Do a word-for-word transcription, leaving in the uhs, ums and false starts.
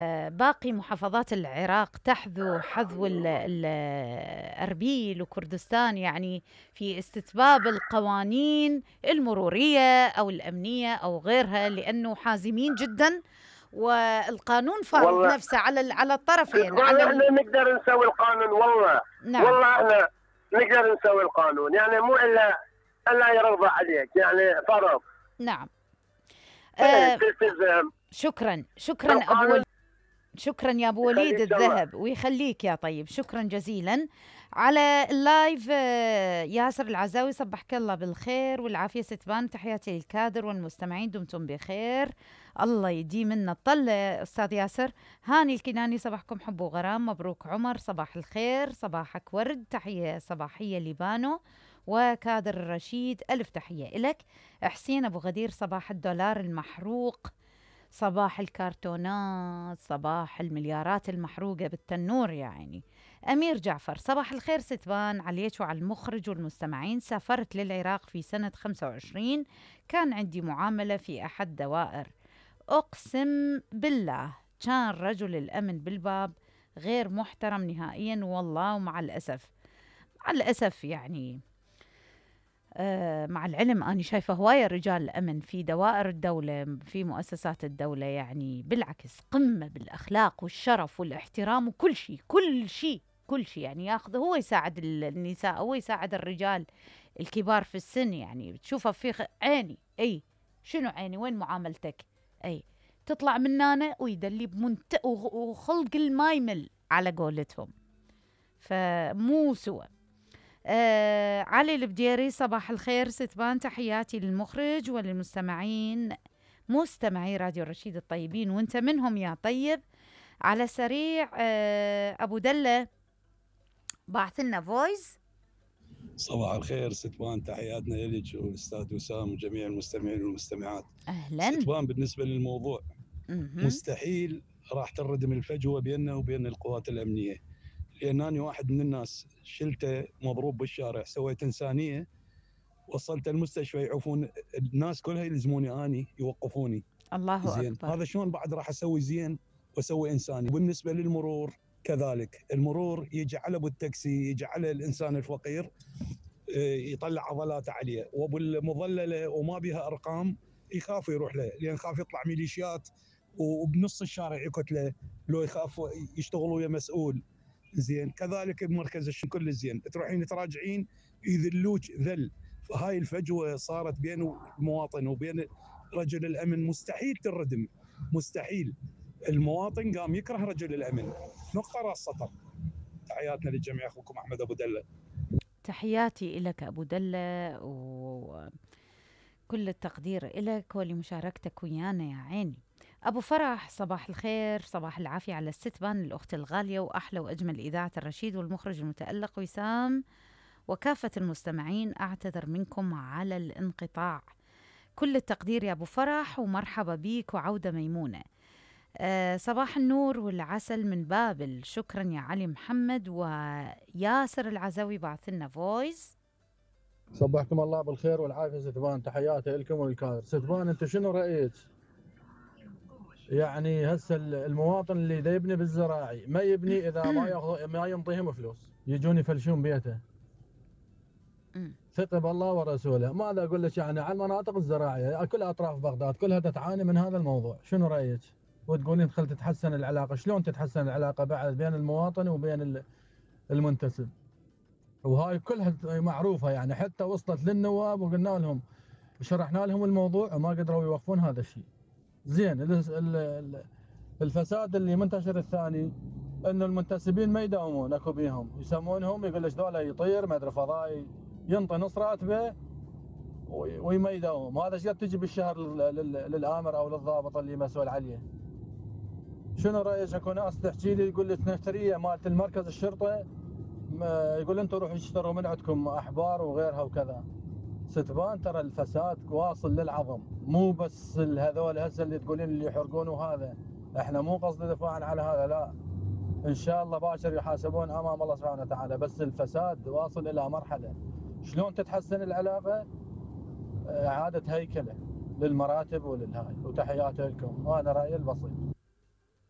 باقي محافظات العراق تحذو حذو ال- ال- أربيل وكردستان، يعني في استتباب القوانين المرورية أو الأمنية أو غيرها، لأنه حازمين جدا، والقانون فارض والله نفسه على ال- على الطرفين، تقول على ال... احنا نقدر نسوي القانون. والله نعم. والله احنا نقدر نسوي القانون، يعني مو الا الا يرضى عليك، يعني فرض. نعم. ايه آه تلتزم شكرا شكرا أبو بالقانون. ول... شكرا يا ابو وليد يخليك الله. الذهب ويخليك يا طيب، شكرا جزيلا على اللايف. آه، ياسر العزاوي صبحك الله بالخير والعافيه ستبان، تحياتي للكادر والمستمعين، دمتم بخير، الله يديم لنا الطل. استاذ ياسر. هاني الكناني صباحكم حب وغرام، مبروك عمر، صباح الخير، صباحك ورد، تحيه صباحيه لبانو وكادر الرشيد، الف تحيه لك. حسين ابو غدير صباح الدولار المحروق، صباح الكرتونات، صباح المليارات المحروقة بالتنور يعني. أمير جعفر صباح الخير ستبان عليك وعلى المخرج والمستمعين، سافرت للعراق في سنة خمسة وعشرين، كان عندي معاملة في أحد دوائر، أقسم بالله كان رجل الأمن بالباب غير محترم نهائيا والله، ومع الأسف مع الأسف يعني آه، مع العلم أنا شايفة هواية رجال الأمن في دوائر الدولة في مؤسسات الدولة، يعني بالعكس قمة بالأخلاق والشرف والاحترام وكل شيء كل شيء كل شيء، يعني ياخذ هو يساعد ال- النساء، هو يساعد الرجال الكبار في السن، يعني بتشوفه في خ- عيني أي شنو عيني وين معاملتك، أي تطلع من هنا ويدلي بمنت وخ- وخلق المايمل على قولتهم، فمو سوى. آه علي البديري صباح الخير ستبان، تحياتي للمخرج وللمستمعين، مستمعي راديو الرشيد الطيبين، وانت منهم يا طيب. على سريع آه ابو دله بعث لنا فويس. صباح الخير ستبان، تحياتنا لك والاستاذ وسام وجميع المستمعين والمستمعات. اهلا. ستبان بالنسبه للموضوع مهم. مستحيل راح تنردم الفجوه بيننا وبين القوات الامنيه، لان انا واحد من الناس شلته مضروب بالشارع، سويت انسانيه، وصلت المستشفى يعوفون الناس كلها يلزموني اني يوقفوني. الله زين اكبر. هذا شلون بعد راح اسوي زين واسوي انساني؟ وبالنسبه للمرور كذلك، المرور يجي على ابو التاكسي، يجي على الانسان الفقير، يطلع عضلاته عليه، وابو المظلله وما بها ارقام يخاف يروح له، لان خاف يطلع ميليشيات وبنص الشارع يقتله، لو يخاف يشتغل ويا مسؤول. زين كذلك بمركز الشن كل زين، تروحين تراجعين يذلوك ذل. فهاي الفجوه صارت بين المواطن وبين رجل الامن، مستحيل تردم، مستحيل. المواطن قام يكره رجل الامن، نقطه راس سطر. تحياتنا للجميع، اخوكم احمد ابو دله. تحياتي لك ابو دله وكل التقدير لك ولمشاركتك ويانا يا عيني. أبو فرح صباح الخير، صباح العافية على الستبان الأخت الغالية وأحلى وأجمل إذاعة الرشيد والمخرج المتألق وسام وكافة المستمعين، أعتذر منكم على الانقطاع، كل التقدير يا أبو فرح ومرحبا بيك وعودة ميمونة. أه صباح النور والعسل من بابل، شكرا يا علي محمد. وياسر العزوي بعث لنا فويس. صبحكم الله بالخير والعافيه ستبان، تحياتي لكم وللكادر. ستبان انت شنو رايك؟ يعني هسه المواطن اللي اذا يبني بالزراعي ما يبني اذا ما ياخذ ما ينطيهم فلوس، يجون يفلشون بيته. ثقة بالله ورسوله. ماذا اقول لك، يعني على المناطق الزراعيه كل اطراف بغداد كلها تتعاني من هذا الموضوع، شنو رايك؟ وتقولين خل تتحسن العلاقه، شلون تتحسن العلاقه بعد بين المواطن وبين المنتسب؟ وهاي كلها معروفه، يعني حتى وصلت للنواب وقلنا لهم شرحنا لهم الموضوع وما قدروا يوقفون هذا الشيء. زين الفساد اللي منتشر الثاني انه المنتسبين ما يداومون، اكو بيهم يسمونهم يقول لك ذولا يطير ما ادري فضائي، ينطي نص راتبه وما يداوم. هذا ايش تجي بالشهر للامر او للضابط اللي مسؤول عليه؟ شنو رايك؟ اكو ناس تحكي لي يقول لك نشتريه مالت المركز الشرطه، يقول انتم روحوا اشتروا من عندكم احبار وغيرها وكذا. ستبان ترى الفساد واصل للعظم، مو بس هذول هسه اللي تقولين اللي يحرقون، وهذا احنا مو قصد دفاعا على هذا، لا ان شاء الله باشر يحاسبون امام الله سبحانه وتعالى، بس الفساد واصل الى مرحله شلون تتحسن العلاقه؟ اعاده هيكله للمراتب وللهاي. وتحياتي لكم، وانا رايي البسيط.